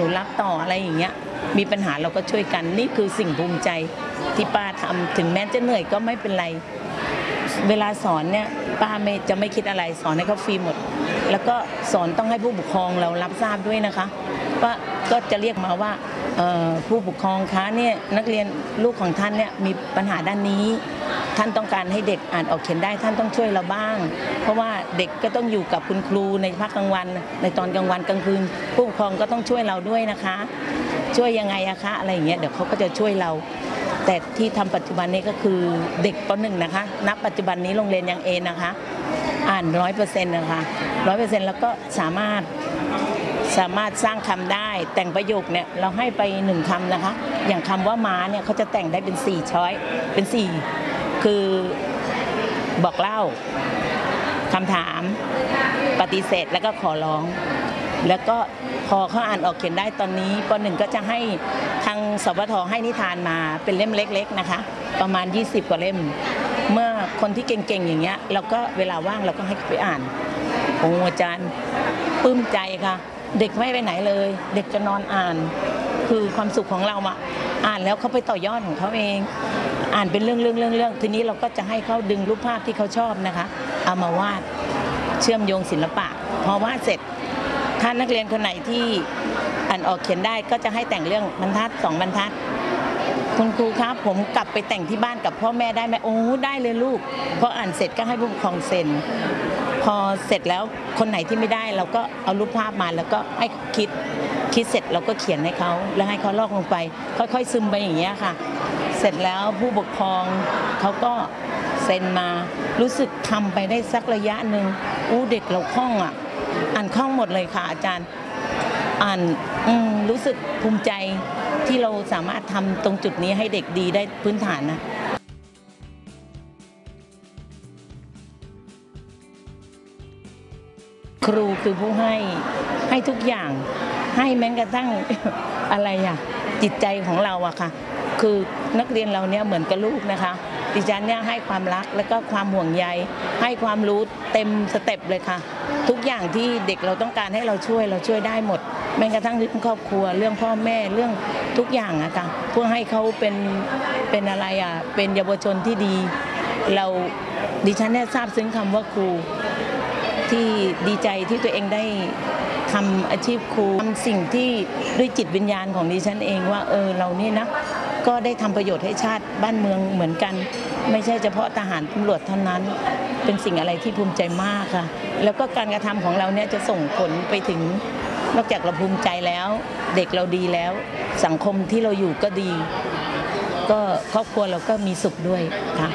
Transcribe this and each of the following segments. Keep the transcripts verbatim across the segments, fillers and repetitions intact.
รับต่ออะไรอย่างเงี้ยมีปัญหาเราก็ช่วยกันนี่คือสิ่งภูมิใจที่ป้าทำถึงแม้จะเหนื่อยก็ไม่เป็นไรเวลาสอนเนี่ยป้าไม่จะไม่คิดอะไรสอนให้เขาฟรีหมดแล้วก็สอนต้องให้ผู้ปกครองเรารับทราบด้วยนะคะว่าก็จะเรียกมาว่าผู้ปกครองคะเนี่ยนักเรียนลูกของท่านเนี่ยมีปัญหาด้านนี้ท่านต้องการให้เด็กอ่านออกเขียนได้ท่านต้องช่วยเราบ้างเพราะว่าเด็กก็ต้องอยู่กับคุณครูในภาคกลางวันในตอนกลางวันกลางคืนผู้ปกครองก็ต้องช่วยเราด้วยนะคะช่วยยังไงอะคะอะไรอย่างเงี้ยเดี๋ยวเขาก็จะช่วยเราแต่ที่ทำปัจจุบันนี้ก็คือเด็กป.หนึ่งนะคะณปัจจุบันนี้โรงเรียนยังเอนะคะอ่านร้อยเปอร์เซ็นต์นะคะร้อยเปอร์เซ็นต์แล้วก็สามารถสามารถสร้างคำได้แต่งประโยคเนี่ยเราให้ไปหนึ่งคำนะคะอย่างคำว่าม้าเนี่ยเขาจะแต่งได้เป็นสี่ช้อยเป็นสี่คือบอกเล่าคำถามปฏิเสธแล้วก็ขอร้องแล้วก็พอเขาอ่านออกเขียนได้ตอนนี้ป.หนึ่งก็จะให้ทางสปท.ให้นิทานมาเป็นเล่มเล็กๆนะคะประมาณยี่สิบกว่าเล่มเมื่อคนที่เก่งๆอย่างเงี้ยเราก็เวลาว่างเราก็ให้ไปอ่านโอ้อาจารย์ปลื้มใจค่ะเด็กไม่ไปไหนเลยเด็กจะนอนอ่านคือความสุขของเราอะอ่านแล้วเขาไปต่อยอดของเขาเองอ่านเป็นเรื่องเรื่องเรื่องเรื่องทีนี้เราก็จะให้เขาดึงรูปภาพที่เขาชอบนะคะเอามาวาดเชื่อมโยงศิลปะพอวาดเสร็จถ้านักเรียนคนไหนที่อ่านออกเขียนได้ก็จะให้แต่งเรื่องบรรทัดสองบรรทัดคุณครูครับผมกลับไปแต่งที่บ้านกับพ่อแม่ได้ไหมโอ้ได้เลยลูกพออ่านเสร็จก็ให้ผู้ปกครองเซ็นพอเสร็จแล้วคนไหนที่ไม่ได้เราก็เอารูปภาพมาแล้วก็ให้คิดคิดเสร็จเราก็เขียนให้เขาแล้วให้เขาลอกลงไปค่อยๆซึมไปอย่างเงี้ยค่ะเสร็จแล้วผู้ปกครองเขาก็เซ็นมารู้สึกทำไปได้สักระยะหนึ่งอู้เด็กเราคล่องอ่ะอ่านคล่องหมดเลยค่ะอาจารย์อ่านรู้สึกภูมิใจที่เราสามารถทำตรงจุดนี้ให้เด็กดีได้พื้นฐานนะครูคือผู้ให้ให้ทุกอย่างให้แม้กระทั่งอะไรอะจิตใจของเราอะค่ะคือนักเรียนเราเนี่ยเหมือนกับลูกนะคะดิฉันเนี่ยให้ความรักและก็ความห่วงใยให้ความรู้เต็มสเต็ปเลยค่ะทุกอย่างที่เด็กเราต้องการให้เราช่วยเราช่วยได้หมดแม้กระทั่งเรื่องครอบครัวเรื่องพ่อแม่เรื่องทุกอย่างอะค่ะเพื่อให้เขาเป็นเป็นอะไรอะเป็นเยาวชนที่ดีเราดิฉันเนี่ยทราบซึ้งคำว่าครูที่ดีใจที่ตัวเองได้ทำอาชีพครูทำสิ่งที่ด้วยจิตวิญญาณของดิฉันเองว่าเออเรานี่นะก็ได้ทำประโยชน์ให้ชาติบ้านเมืองเหมือนกันไม่ใช่เฉพาะทหารตำรวจเท่านั้นเป็นสิ่งอะไรที่ภูมิใจมากค่ะแล้วก็การกระทำของเราเนี่ยจะส่งผลไปถึงนอกจากเราภูมิใจแล้วเด็กเราดีแล้วสังคมที่เราอยู่ก็ดีก็ครอบครัวเราก็มีสุขด้วยค่ะ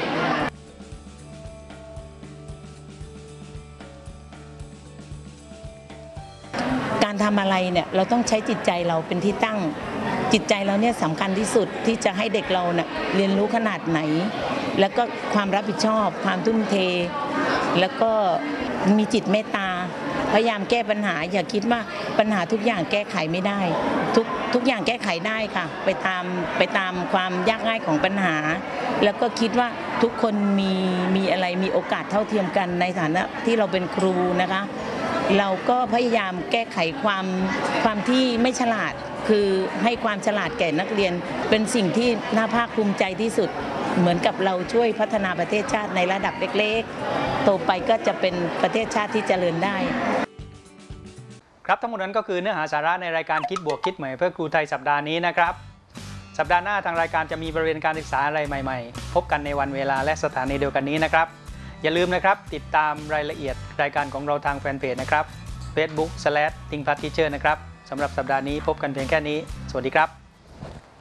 การทำอะไรเนี่ยเราต้องใช้จิตใจเราเป็นที่ตั้งจิตใจเราเนี่ยสำคัญที่สุดที่จะให้เด็กเราเนี่ยเรียนรู้ขนาดไหนแล้วก็ความรับผิดชอบความทุ่มเทแล้วก็มีจิตเมตตาพยายามแก้ปัญหาอย่าคิดว่าปัญหาทุกอย่างแก้ไขไม่ได้ทุกทุกอย่างแก้ไขได้ค่ะไปตามไปตามความยากง่ายของปัญหาแล้วก็คิดว่าทุกคนมีมีอะไรมีโอกาสเท่าเทียมกันในฐานะที่เราเป็นครูนะคะเราก็พยายามแก้ไขความความที่ไม่ฉลาดคือให้ความฉลาดแก่นักเรียนเป็นสิ่งที่น่าภาคภูมิใจที่สุดเหมือนกับเราช่วยพัฒนาประเทศชาติในระดับเล็กๆโตไปก็จะเป็นประเทศชาติที่เจริญได้ครับทั้งหมดนั้นก็คือเนื้อหาสาระในรายการคิดบวกคิดใหม่เพื่อครูไทยสัปดาห์นี้นะครับสัปดาห์หน้าทางรายการจะมีบริเวณการศึกษาอะไรใหม่ๆพบกันในวันเวลาและสถานีเดียวกันนี้นะครับอย่าลืมนะครับติดตามรายละเอียดรายการของเราทางแฟนเพจนะครับ เฟซบุ๊ก สแลช ทิงพลัส ทีเชอร์ นะครับสำหรับสัปดาห์นี้พบกันเพียงแค่นี้สวัสดีครับ